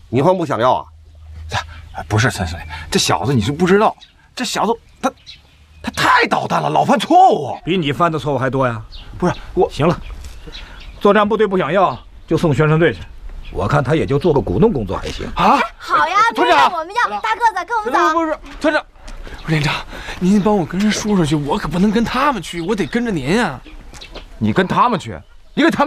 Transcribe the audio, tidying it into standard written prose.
你还不想要啊？ 不是陈司令，这小子你是不知道，这小子他太捣蛋了，老犯错误。 比你犯的错误还多呀！ 不是我， 行了，作战部队不想要就送宣传队去。我看他也就做个鼓动工作还行啊。 好呀，团长，我们要大个子跟我们走。 不是团长，连长，您帮我跟人说去，我可不能跟他们去，我得跟着您呀。你跟他们去？你跟他们